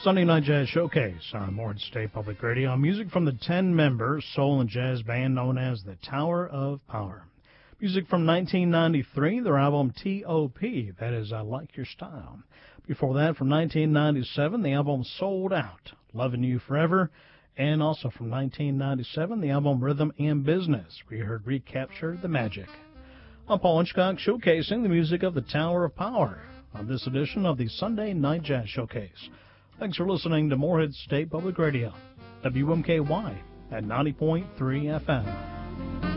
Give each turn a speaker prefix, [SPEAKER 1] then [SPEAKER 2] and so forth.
[SPEAKER 1] Sunday Night Jazz Showcase on Morehead State Public Radio. Music from the 10-member soul and jazz band known as the Tower of Power. Music from 1993, their album T.O.P., that is I Like Your Style. Before that, from 1997, the album Sold Out, Loving You Forever. And also from 1997, the album Rhythm and Business. We heard Recapture the Magic. I'm Paul Hitchcock, showcasing the music of the Tower of Power on this edition of the Sunday Night Jazz Showcase. Thanks for listening to Morehead State Public Radio, WMKY at 90.3 FM.